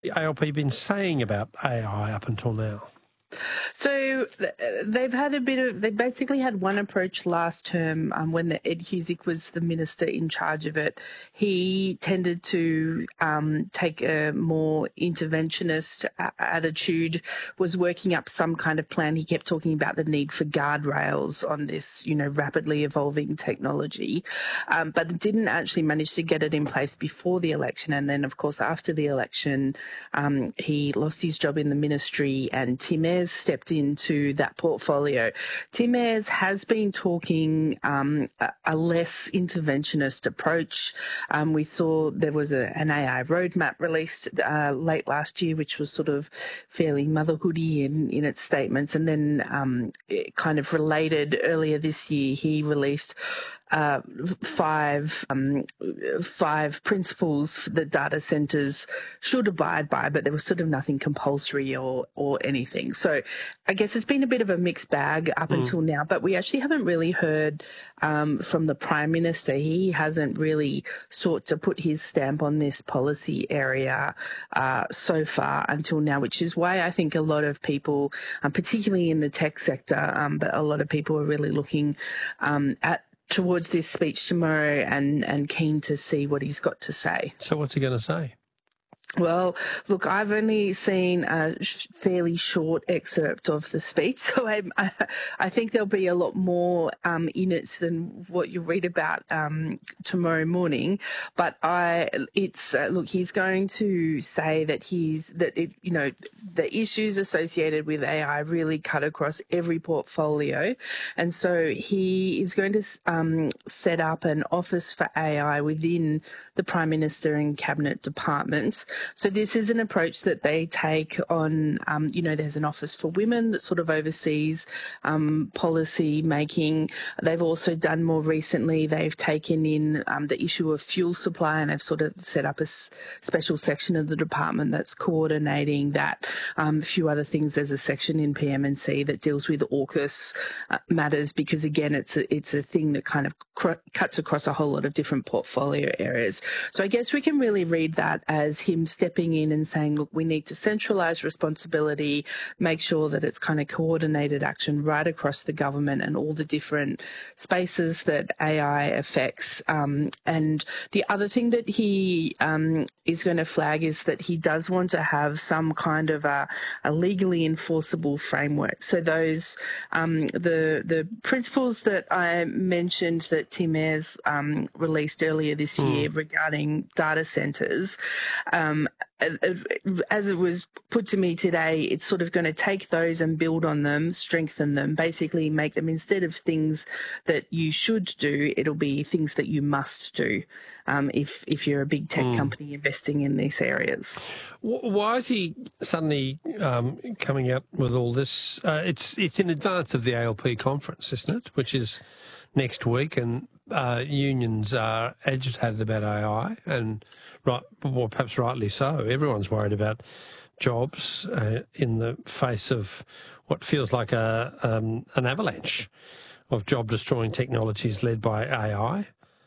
the ALP been saying about AI up until now? So they basically had one approach last term when Ed Husic was the minister in charge of it. He tended to take a more interventionist attitude, was working up some kind of plan. He kept talking about the need for guardrails on this, rapidly evolving technology, but didn't actually manage to get it in place before the election. And then, of course, after the election, he lost his job in the ministry and Tim Ayres stepped into that portfolio. Tim Ayres has been talking a less interventionist approach. We saw there was an AI roadmap released late last year, which was sort of fairly motherhoody in its statements. And then it kind of related earlier this year, he released five principles that data centres should abide by, but there was sort of nothing compulsory or anything. So I guess it's been a bit of a mixed bag up until now, but we actually haven't really heard from the Prime Minister. He hasn't really sought to put his stamp on this policy area so far until now, which is why I think a lot of people, particularly in the tech sector, but a lot of people are really looking towards this speech tomorrow and keen to see what he's got to say. So what's he going to say? Well, look, I've only seen a fairly short excerpt of the speech, so I think there'll be a lot more in it than what you read about tomorrow morning. But look, he's going to say that the issues associated with AI really cut across every portfolio, and so he is going to set up an office for AI within the Prime Minister and Cabinet departments. So this is an approach that they take on, there's an office for women that sort of oversees policy making. They've also done more recently, they've taken in the issue of fuel supply, and they've sort of set up a special section of the department that's coordinating that. A few other things, there's a section in PM&C that deals with AUKUS matters, because again, it's a thing that kind of cuts across a whole lot of different portfolio areas. So I guess we can really read that as him stepping in and saying, look, we need to centralise responsibility, make sure that it's kind of coordinated action right across the government and all the different spaces that AI affects. And the other thing that he is going to flag is that he does want to have some kind of a legally enforceable framework. So those the principles that I mentioned that Tim Ayres released earlier this year regarding data centres, as it was put to me today, it's sort of going to take those and build on them, strengthen them, basically make them, instead of things that you should do, it'll be things that you must do if you're a big tech company investing in these areas. Why is he suddenly coming out with all this? It's in advance of the ALP conference, isn't it, which is next week, and unions are agitated about AI, and perhaps rightly so. Everyone's worried about jobs in the face of what feels like an avalanche of job-destroying technologies led by AI.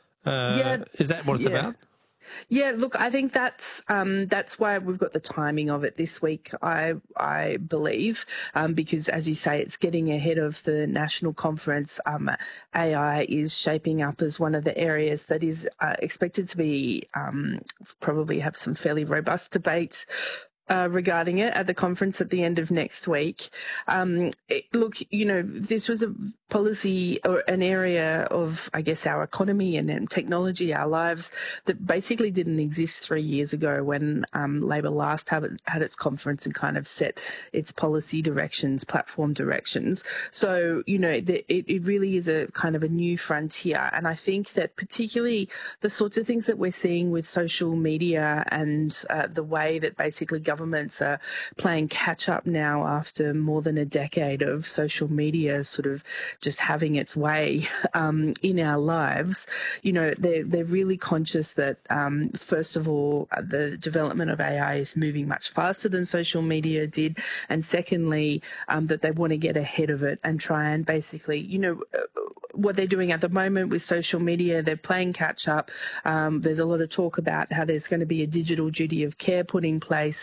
Is that what it's about? Yeah, look, I think that's why we've got the timing of it this week, I believe, because, as you say, it's getting ahead of the national conference. AI is shaping up as one of the areas that is expected to be probably have some fairly robust debates regarding it at the conference at the end of next week. Look, this was a policy or an area of, I guess, our economy and technology, our lives, that basically didn't exist 3 years ago when Labor last had its conference and kind of set its policy directions, platform directions. So, it really is a kind of a new frontier. And I think that particularly the sorts of things that we're seeing with social media and the way that basically governments are playing catch up now after more than a decade of social media sort of just having its way in our lives, they're really conscious that, first of all, the development of AI is moving much faster than social media did, and secondly, that they want to get ahead of it and try and basically, what they're doing at the moment with social media, they're playing catch up. There's a lot of talk about how there's going to be a digital duty of care put in place